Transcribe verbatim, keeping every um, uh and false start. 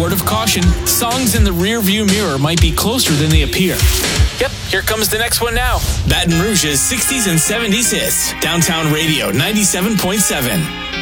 word of caution, songs in the rear-view mirror might be closer than they appear. Yep, here comes the next one now. Baton Rouge's sixties and seventies hits. Downtown Radio ninety-seven point seven.